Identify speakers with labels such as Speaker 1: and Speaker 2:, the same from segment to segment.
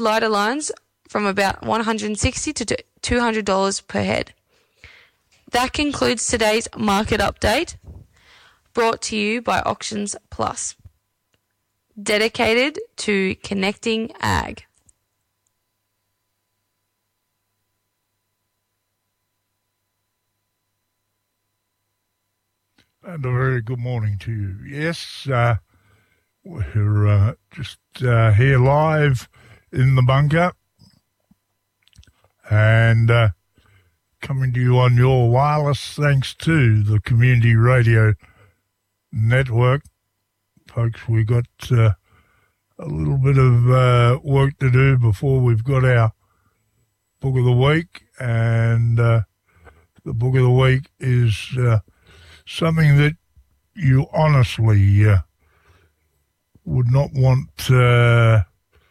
Speaker 1: lighter lines from about $160 to $200 per head. That concludes today's market update, brought to you by Auctions Plus, dedicated to connecting ag.
Speaker 2: And a very good morning to you. Yes, we're just here live in the bunker and coming to you on your wireless thanks to the Community Radio Network. Folks, we got a little bit of work to do before we've got our Book of the Week, and the Book of the Week is something that you honestly would not want to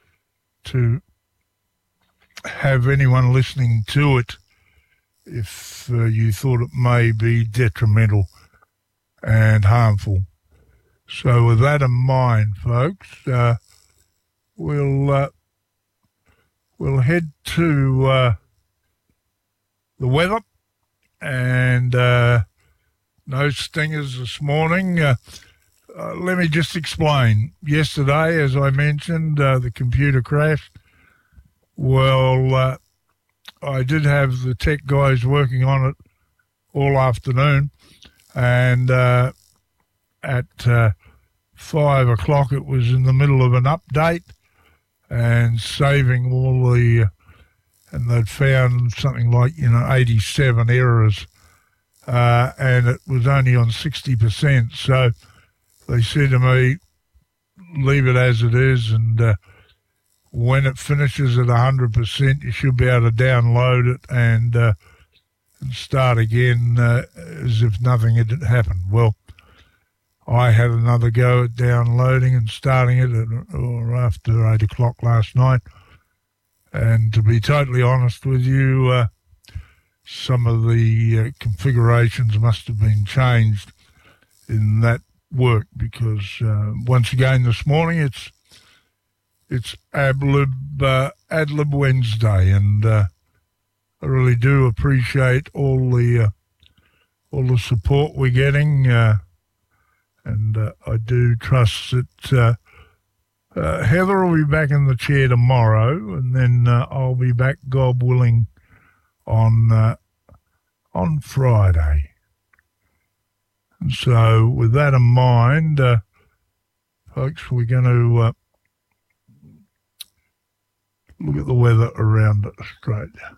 Speaker 2: have anyone listening to it if you thought it may be detrimental and harmful. So with that in mind, folks, we'll head to the weather, and no stingers this morning. Let me just explain. Yesterday, as I mentioned, the computer crashed. Well, I did have the tech guys working on it all afternoon, and at 5 o'clock it was in the middle of an update and saving all the, and they'd found something like, 87 errors, and it was only on 60%. So they said to me, leave it as it is, and when it finishes at 100%, you should be able to download it and start again as if nothing had happened. Well, I had another go at downloading and starting it after 8 o'clock last night. And to be totally honest with you, some of the configurations must have been changed in that work, because once again this morning it's Adlib Wednesday, and I really do appreciate all the support we're getting, and I do trust that Heather will be back in the chair tomorrow, and then I'll be back, God willing, on Friday. And so with that in mind, folks, we're going to look at the weather around Australia.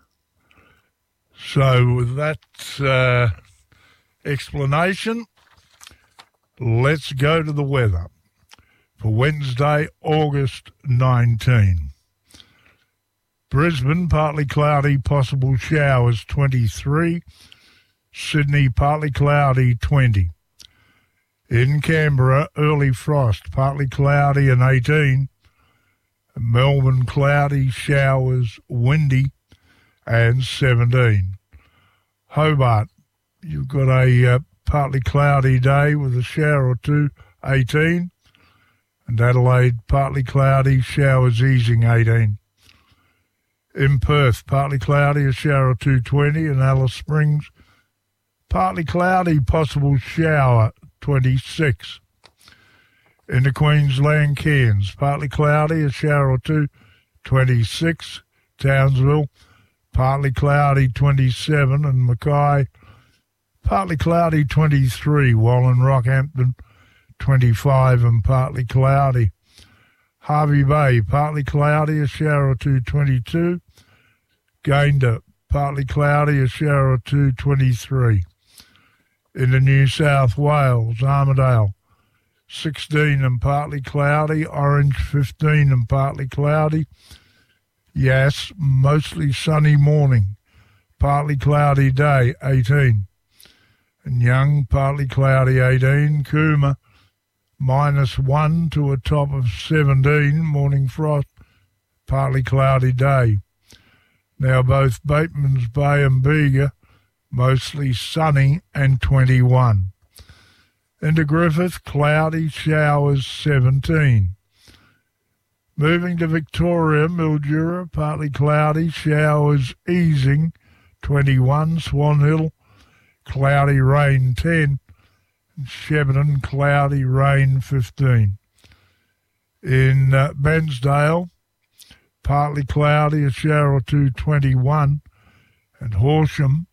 Speaker 2: So with that explanation, let's go to the weather for Wednesday, August 19. Brisbane, partly cloudy, possible showers, 23. Sydney, partly cloudy, 20. In Canberra, early frost, partly cloudy, and 18. Melbourne, cloudy, showers, windy, and 17. Hobart, you've got a partly cloudy day with a shower or two, 18. And Adelaide, partly cloudy, showers easing, 18. In Perth, partly cloudy, a shower or two, 20. And Alice Springs, partly cloudy, possible shower, 26. In the Queensland, Cairns, partly cloudy, a shower or two, 26. Townsville, partly cloudy, 27. And Mackay, partly cloudy, 23. While in Rockhampton, 25 and partly cloudy. Hervey Bay, partly cloudy, a shower or two, 22. Gayndah, partly cloudy, a shower or two, 23. In the New South Wales, Armidale, 16 and partly cloudy. Orange, 15 and partly cloudy. Yass, mostly sunny morning, partly cloudy day, 18. And Young, partly cloudy, 18. Cooma, -1 to a top of 17, morning frost, partly cloudy day. Now both Batemans Bay and Bega, mostly sunny and 21. Into Griffith, cloudy, showers, 17. Moving to Victoria, Mildura, partly cloudy, showers easing, 21. Swan Hill, cloudy, rain, 10. Shepparton, cloudy, rain, 15. In Bensdale, partly cloudy, a shower or two, 21. And Horsham,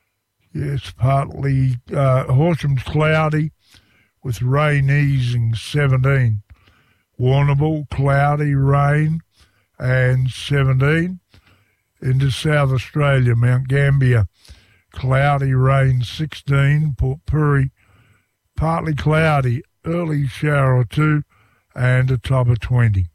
Speaker 2: Horsham's cloudy with rain easing, 17. Warrnambool, cloudy, rain, and 17. Into South Australia, Mount Gambier, cloudy, rain, 16. Port Pirie, partly cloudy, early shower or two, and a top of 20.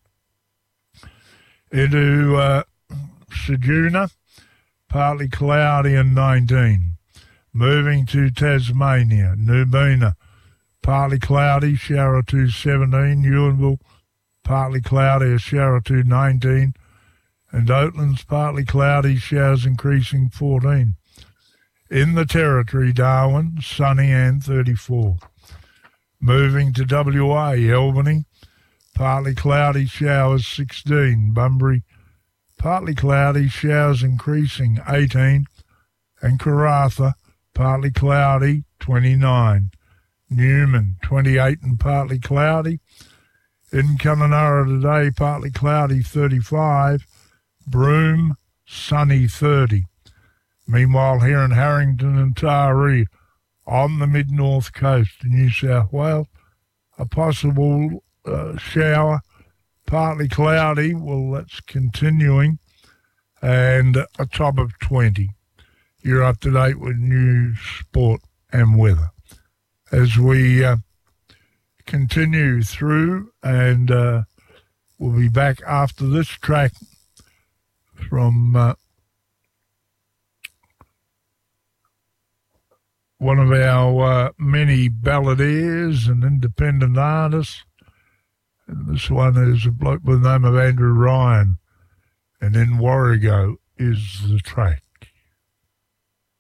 Speaker 2: Into Ceduna, partly cloudy and 19. Moving to Tasmania, Nubeena, partly cloudy, shower or two, 17. Ewanville, partly cloudy, a shower or two, 19. And Oatlands, partly cloudy, showers increasing, 14. In the Territory, Darwin, sunny and 34. Moving to WA, Albany, partly cloudy, showers, 16. Bunbury, partly cloudy, showers increasing, 18. And Karratha, partly cloudy, 29. Newman, 28 and partly cloudy. In Kununurra today, partly cloudy, 35. Broome, sunny, 30. Meanwhile, here in Harrington and Taree, on the mid-north coast of New South Wales, a possible shower, partly cloudy, well, that's continuing, and a top of 20. You're up to date with news, sport and weather. As we continue through, and we'll be back after this track from one of our many balladeers and independent artists. And this one is a bloke by the name of Andrew Ryan. And then Warrego is the track.